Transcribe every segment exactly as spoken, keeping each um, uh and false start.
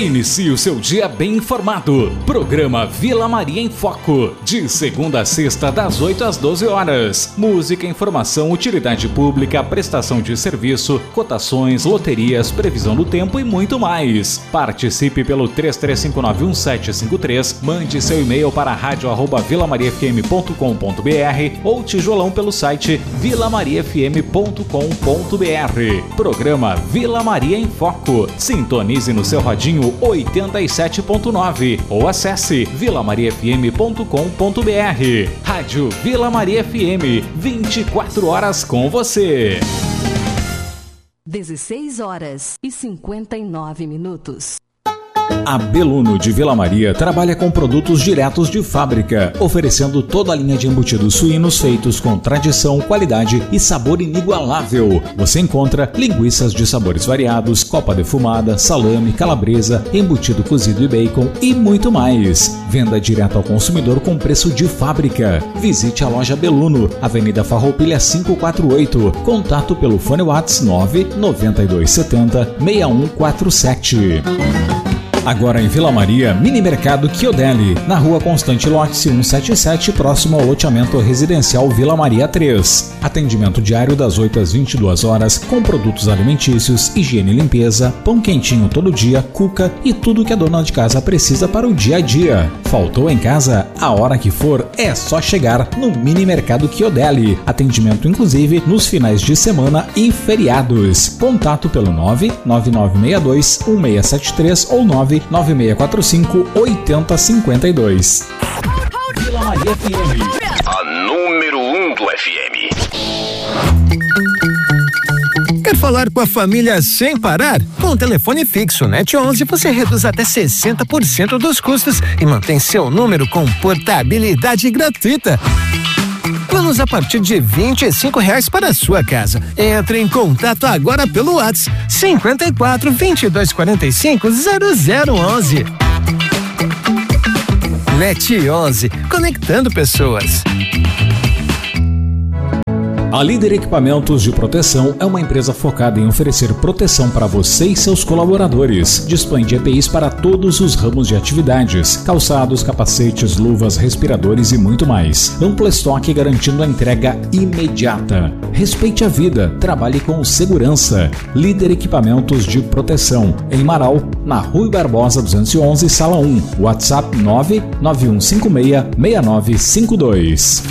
Inicie o seu dia bem informado. Programa Vila Maria em Foco. De segunda a sexta, das oito às doze horas. Música, informação, utilidade pública, prestação de serviço, cotações, loterias, previsão do tempo e muito mais. Participe pelo três três cinco nove um sete cinco três. Mande seu e-mail para rádio arroba vila maria f m ponto com ponto b r ou tijolão pelo site vila maria f m ponto com ponto b r. Programa Vila Maria em Foco. Sintonize no seu radinho oitenta e sete ponto nove ou acesse vila maria f m ponto com ponto b r. Rádio Vila Maria F M, vinte e quatro horas com você. dezesseis horas e cinquenta e nove minutos. A Beluno de Vila Maria trabalha com produtos diretos de fábrica, oferecendo toda a linha de embutidos suínos feitos com tradição, qualidade e sabor inigualável. Você encontra linguiças de sabores variados, copa defumada, salame, calabresa, embutido cozido e bacon e muito mais. Venda direto ao consumidor com preço de fábrica. Visite a loja Beluno, Avenida Farroupilha quinhentos e quarenta e oito. Contato pelo fone WhatsApp nove nove dois sete zero seis um quatro sete. Agora em Vila Maria, Mini Mercado Chiodelli, na rua Constante Lote cento e setenta e sete, próximo ao loteamento residencial Vila Maria três. Atendimento diário das oito às vinte e duas horas, com produtos alimentícios, higiene e limpeza, pão quentinho todo dia, cuca e tudo que a dona de casa precisa para o dia a dia. Faltou em casa? A hora que for, é só chegar no Mini Mercado Chiodelli. Atendimento inclusive nos finais de semana e feriados. Contato pelo nove nove nove seis dois um seis sete três ou nove nove seis quatro cinco oito zero cinco dois. Vila Maria F M, a número um do F M. Quer falar com a família sem parar? Com o telefone fixo Net onze você reduz até sessenta por cento dos custos e mantém seu número com portabilidade gratuita. Planos a partir de vinte e cinco reais para a sua casa. Entre em contato agora pelo WhatsApp cinquenta e quatro, vinte e dois quarenta e cinco, zero zero onze. Net onze, conectando pessoas. A Líder Equipamentos de Proteção é uma empresa focada em oferecer proteção para você e seus colaboradores. Dispõe de E P Is para todos os ramos de atividades, calçados, capacetes, luvas, respiradores e muito mais. Amplo estoque garantindo a entrega imediata. Respeite a vida, trabalhe com segurança. Líder Equipamentos de Proteção, em Marau, na Rui Barbosa duzentos e onze, sala um. WhatsApp nove nove um cinco seis seis nove cinco dois.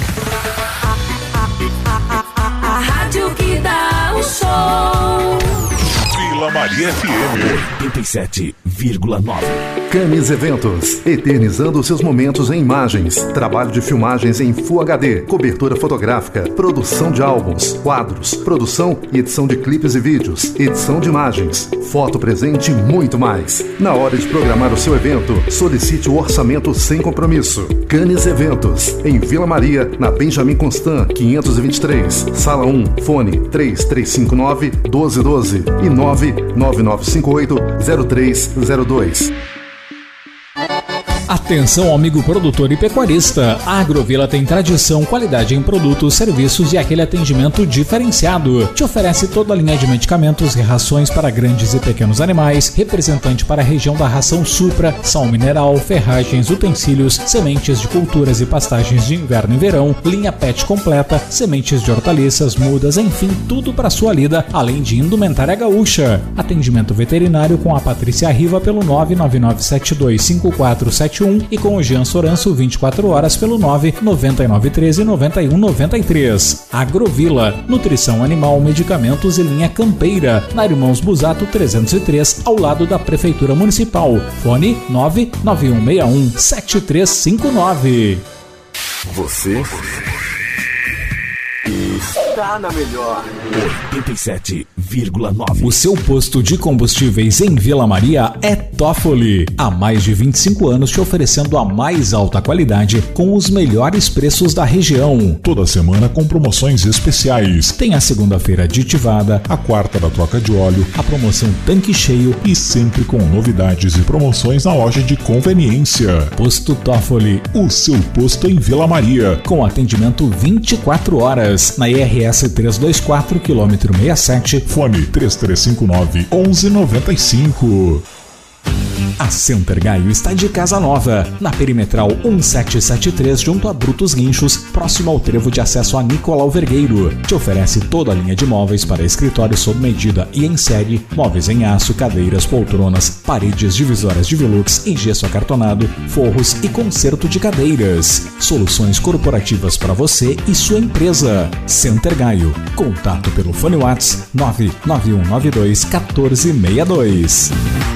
Vila Maria F M oitenta e sete vírgula nove. Camis Eventos, eternizando seus momentos em imagens, trabalho de filmagens em Full H D, cobertura fotográfica, produção de álbuns, quadros, produção e edição de clipes e vídeos, edição de imagens, foto presente e muito mais. Na hora de programar o seu evento, solicite o orçamento sem compromisso. Camis Eventos, em Vila Maria, na Benjamin Constant, quinhentos e vinte e três, sala um, fone três três cinco nove, um dois um dois e nove nove nove cinco oito, zero três zero dois. Atenção, amigo produtor e pecuarista. A Agrovila tem tradição, qualidade em produtos, serviços e aquele atendimento diferenciado. Te oferece toda a linha de medicamentos e rações para grandes e pequenos animais, representante para a região da ração Supra, sal mineral, ferragens, utensílios, sementes de culturas e pastagens de inverno e verão, linha pet completa, sementes de hortaliças, mudas, enfim, tudo para sua lida, além de indumentária gaúcha. Atendimento veterinário com a Patrícia Riva pelo nove nove nove sete dois cinco quatro sete um e com o Jean Soranço vinte e quatro horas pelo nove nove nove um três nove um nove três. Agrovila, nutrição animal, medicamentos e linha campeira, na Irmãos Busato trezentos e três, ao lado da Prefeitura Municipal. Fone nove nove um seis um sete três cinco nove. Você está na melhor oitenta e sete vírgula nove. O seu posto de combustíveis em Vila Maria é Toffoli. Há mais de vinte e cinco anos te oferecendo a mais alta qualidade com os melhores preços da região. Toda semana com promoções especiais. Tem a segunda-feira aditivada, a quarta da troca de óleo, a promoção tanque cheio e sempre com novidades e promoções na loja de conveniência. Posto Toffoli, o seu posto em Vila Maria, com atendimento vinte e quatro horas, na I R S trezentos e vinte e quatro, quilômetro sessenta e sete, fone três três cinco nove, um um nove cinco. A Center Gaio está de casa nova, na Perimetral cento e setenta e três, junto a Brutos Guinchos, próximo ao trevo de acesso a Nicolau Vergueiro. Te oferece toda a linha de móveis para escritório sob medida e em série, móveis em aço, cadeiras, poltronas, paredes divisórias de velux e gesso acartonado, forros e conserto de cadeiras. Soluções corporativas para você e sua empresa. Center Gaio. Contato pelo fone WhatsApp nove nove um nove dois um quatro seis dois.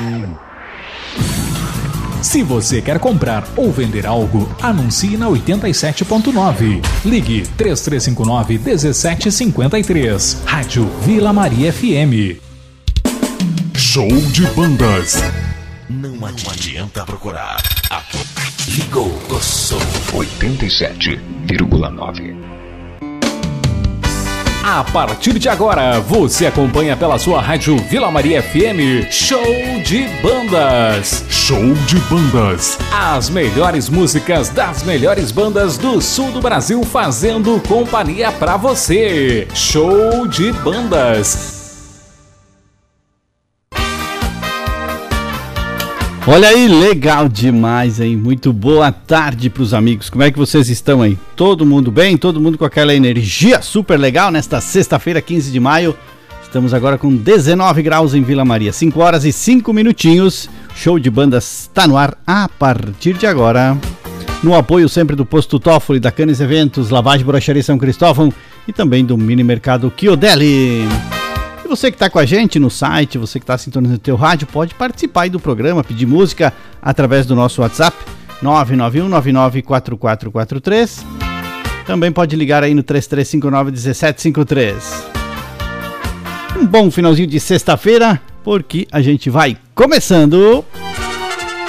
Se você quer comprar ou vender algo, anuncie na oitenta e sete ponto nove. Ligue três três cinco nove um sete cinco três. Rádio Vila Maria F M. Show de bandas. Não adianta procurar. Aqui. Ligou o som. oitenta e sete vírgula nove. A partir de agora, você acompanha pela sua rádio Vila Maria F M Show de Bandas. Show de Bandas. As melhores músicas das melhores bandas do sul do Brasil fazendo companhia pra você. Show de Bandas. Olha aí, legal demais, hein? Muito boa tarde pros amigos. Como é que vocês estão aí? Todo mundo bem? Todo mundo com aquela energia super legal nesta sexta-feira, quinze de maio. Estamos agora com dezenove graus em Vila Maria, cinco horas e cinco minutinhos. Show de Bandas está no ar a partir de agora. No apoio sempre do Posto Toffoli, da Canes Eventos, Lavagem Brocharia São Cristóvão e também do Mini Mercado Chiodelli. E você que está com a gente no site, você que está sintonizando o teu rádio, pode participar aí do programa, pedir música através do nosso WhatsApp nove nove um nove nove quatro quatro quatro três. Também pode ligar aí no três três cinco nove um sete cinco três. Um bom finalzinho de sexta-feira, porque a gente vai começando.